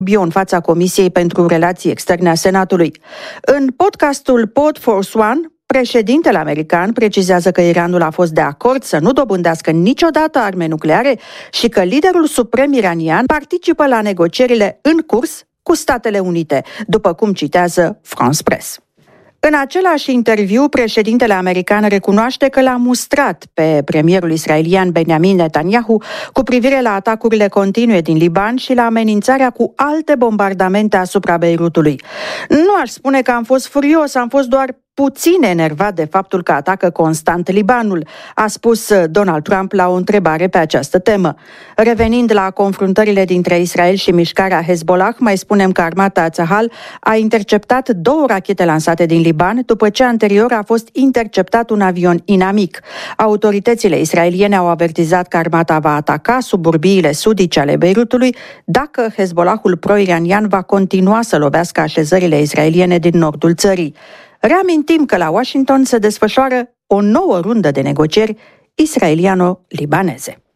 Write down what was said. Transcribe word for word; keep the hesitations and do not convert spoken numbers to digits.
Rubio în fața Comisiei pentru Relații Externe a Senatului. În podcastul Pod Force One, președintele american precizează că Iranul a fost de acord să nu dobândească niciodată arme nucleare și că liderul suprem iranian participă la negocierile în curs cu Statele Unite, după cum citează France Press. În același interviu, președintele american recunoaște că l-a mustrat pe premierul israelian Benjamin Netanyahu cu privire la atacurile continue din Liban și la amenințarea cu alte bombardamente asupra Beirutului. Nu aș spune că am fost furios, am fost doar puțin enervat de faptul că atacă constant Libanul, a spus Donald Trump la o întrebare pe această temă. Revenind la confruntările dintre Israel și mișcarea Hezbollah, mai spunem că armata Tzahal a interceptat două rachete lansate din Liban, după ce anterior a fost interceptat un avion inamic. Autoritățile israeliene au avertizat că armata va ataca suburbiile sudice ale Beirutului dacă Hezbollahul pro-iranian va continua să lovească așezările israeliene din nordul țării. Reamintim că la Washington se desfășoară o nouă rundă de negocieri israeliano-libaneze.